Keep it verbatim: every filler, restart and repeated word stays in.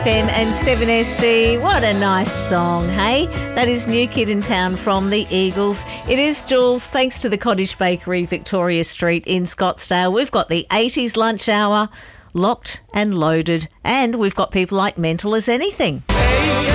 F M and seven S D. What a nice song, hey? That is New Kid in Town from the Eagles. It is Jules, thanks to the Cottage Bakery, Victoria Street in Scottsdale. We've got the eighties lunch hour locked and loaded, and we've got people like Mental as Anything.